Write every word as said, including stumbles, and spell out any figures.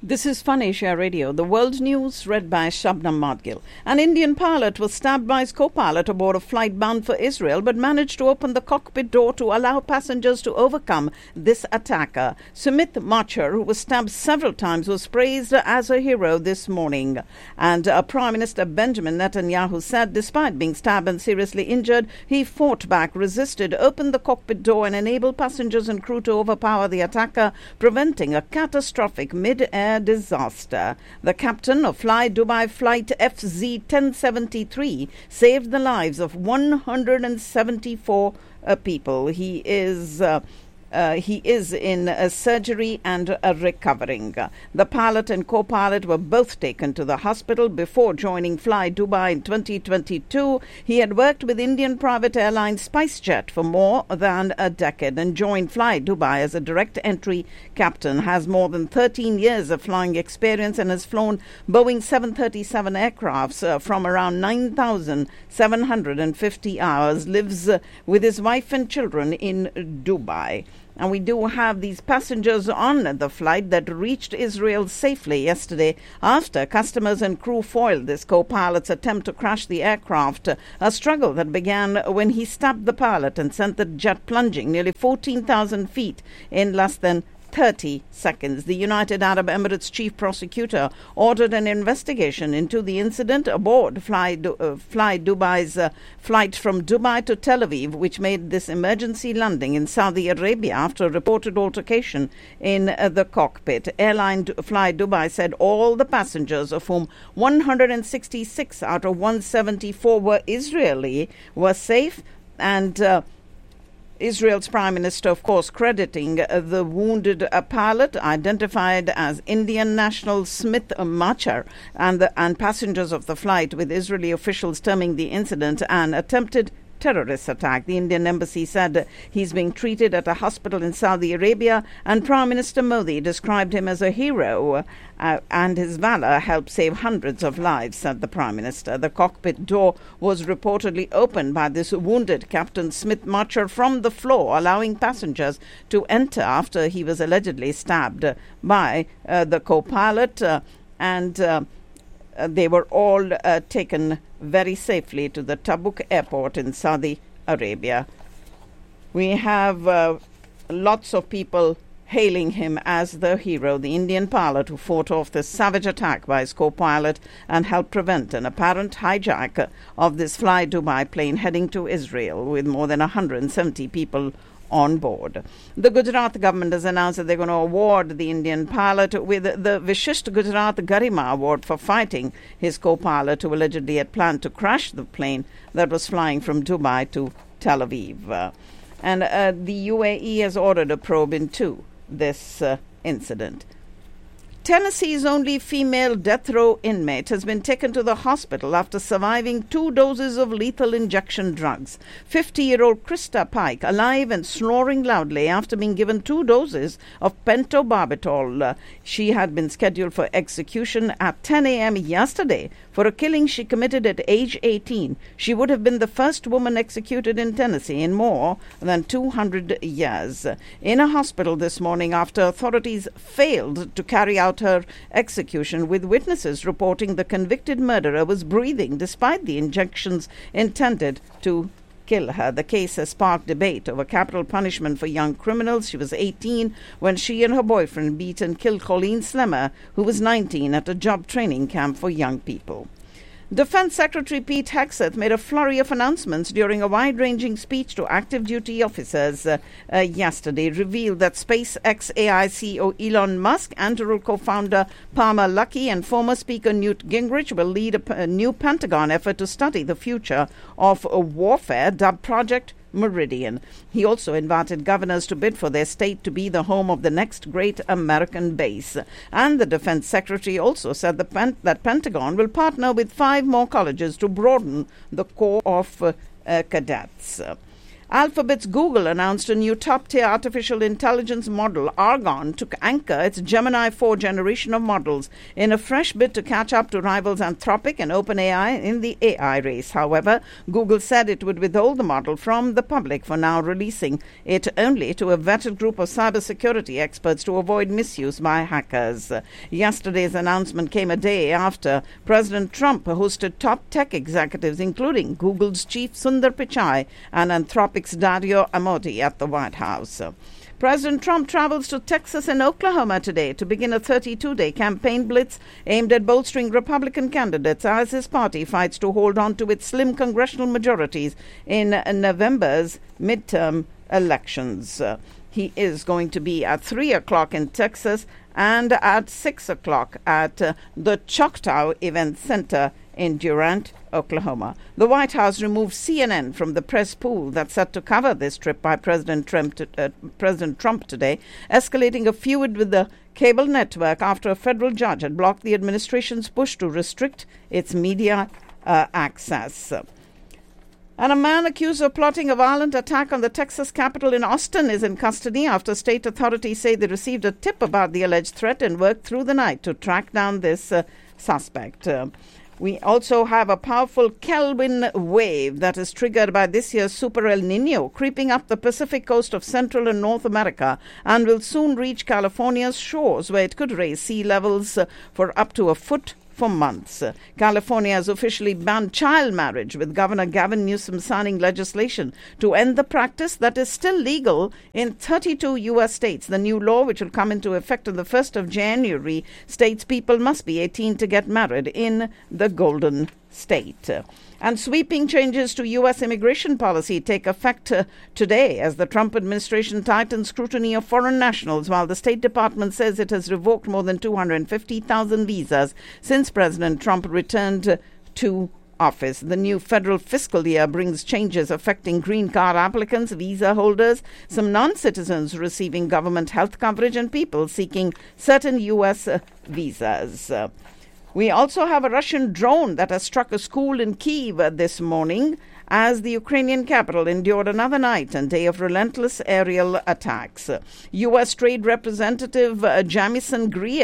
This is Fun Asia Radio. The world news read by Shabnam Madgil. An Indian pilot was stabbed by his co-pilot aboard a flight bound for Israel, but managed to open the cockpit door to allow passengers to overcome this attacker. Sumit Machar, who was stabbed several times, was praised as a hero this morning. And uh, Prime Minister Benjamin Netanyahu said despite being stabbed and seriously injured, he fought back, resisted, opened the cockpit door and enabled passengers and crew to overpower the attacker, preventing a catastrophic mid-air disaster. The captain of Fly Dubai flight F Z ten seventy-three saved the lives of one hundred seventy-four uh, people. He is uh, Uh, he is in uh, surgery and uh, recovering. The pilot and co-pilot were both taken to the hospital before joining Fly Dubai in twenty twenty-two. He had worked with Indian private airline SpiceJet for more than a decade and joined Fly Dubai as a direct entry captain. Has more than thirteen years of flying experience and has flown Boeing seven thirty-seven aircrafts uh, from around nine thousand seven hundred fifty hours. Lives uh, with his wife and children in Dubai. And we do have these passengers on the flight that reached Israel safely yesterday after customers and crew foiled this co-pilot's attempt to crash the aircraft, a struggle that began when he stabbed the pilot and sent the jet plunging nearly fourteen thousand feet in less than thirty seconds. The United Arab Emirates chief prosecutor ordered an investigation into the incident aboard Fly, du- uh, Fly Dubai's uh, flight from Dubai to Tel Aviv, which made this emergency landing in Saudi Arabia after a reported altercation in uh, the cockpit. Airline du- Fly Dubai said all the passengers, of whom one hundred sixty-six out of one hundred seventy-four were Israeli, were safe, and uh, Israel's Prime Minister, of course, crediting uh, the wounded uh, pilot, identified as Indian national Sumit Machar, and, the, and passengers of the flight, with Israeli officials terming the incident an attempted terrorist attack. The Indian embassy said he's being treated at a hospital in Saudi Arabia, and Prime Minister Modi described him as a hero, uh, and his valor helped save hundreds of lives, said the Prime Minister. The cockpit door was reportedly opened by this wounded Captain Sumit Machar from the floor, allowing passengers to enter after he was allegedly stabbed by uh, the co-pilot, uh, and uh, Uh, they were all uh, taken very safely to the Tabuk airport in Saudi Arabia. We have uh, lots of people hailing him as the hero, the Indian pilot who fought off this savage attack by his co-pilot and helped prevent an apparent hijack of this Fly Dubai plane heading to Israel with more than one hundred seventy people on board. The Gujarat government has announced that they're going to award the Indian pilot with the Vishisht Gujarat Garima Award for fighting his co-pilot who allegedly had planned to crash the plane that was flying from Dubai to Tel Aviv. Uh, and uh, the U A E has ordered a probe into this uh, incident. Tennessee's only female death row inmate has been taken to the hospital after surviving two doses of lethal injection drugs. fifty-year-old Krista Pike, alive and snoring loudly after being given two doses of pentobarbital. Uh, she had been scheduled for execution at ten a.m. yesterday for a killing she committed at age eighteen. She would have been the first woman executed in Tennessee in more than two hundred years. In a hospital this morning after authorities failed to carry out her execution, with witnesses reporting the convicted murderer was breathing despite the injections intended to kill her. The case has sparked debate over capital punishment for young criminals. She was eighteen when she and her boyfriend beat and killed Colleen Slemmer, who was nineteen, at a job training camp for young people. Defense Secretary Pete Hegseth made a flurry of announcements during a wide-ranging speech to active duty officers uh, uh, yesterday, revealed that SpaceX A I C E O Elon Musk, Anduril co-founder Palmer Luckey, and former Speaker Newt Gingrich will lead a, p- a new Pentagon effort to study the future of uh, warfare, dubbed Project Meridian. He also invited governors to bid for their state to be the home of the next great American base. And the Defense Secretary also said the pen- that Pentagon will partner with five more colleges to broaden the core of uh, uh, cadets. Alphabet's Google announced a new top-tier artificial intelligence model, Argon, to anchor its Gemini four generation of models in a fresh bid to catch up to rivals Anthropic and OpenAI in the A I race. However, Google said it would withhold the model from the public for now, releasing it only to a vetted group of cybersecurity experts to avoid misuse by hackers. Yesterday's announcement came a day after President Trump hosted top tech executives, including Google's chief Sundar Pichai and Anthropic Dario Amodei at the White House. President Trump travels to Texas and Oklahoma today to begin a thirty-two day campaign blitz aimed at bolstering Republican candidates as his party fights to hold on to its slim congressional majorities in November's midterm elections. Uh, he is going to be at three o'clock in Texas and at six o'clock at uh, the Choctaw Event Center in Durant, Oklahoma. The White House removed C N N from the press pool that's set to cover this trip by President Trump, to, uh, President Trump today, escalating a feud with the cable network after a federal judge had blocked the administration's push to restrict its media uh, access. And a man accused of plotting a violent attack on the Texas Capitol in Austin is in custody after state authorities say they received a tip about the alleged threat and worked through the night to track down this uh, suspect. Uh, We also have a powerful Kelvin wave that is triggered by this year's Super El Nino creeping up the Pacific coast of Central and North America and will soon reach California's shores, where it could raise sea levels uh, for up to a foot for months. Uh, California has officially banned child marriage, with Governor Gavin Newsom signing legislation to end the practice that is still legal in thirty-two U S states. The new law, which will come into effect on the first of January, states people must be eighteen to get married in the Golden State. And sweeping changes to U S immigration policy take effect uh, today as the Trump administration tightens scrutiny of foreign nationals, while the State Department says it has revoked more than two hundred fifty thousand visas since President Trump returned uh, to office. The new federal fiscal year brings changes affecting green card applicants, visa holders, some non-citizens receiving government health coverage, and people seeking certain U S uh, visas. Uh, We also have a Russian drone that has struck a school in Kyiv this morning as the Ukrainian capital endured another night and day of relentless aerial attacks. U S Trade Representative uh, Jamieson Greer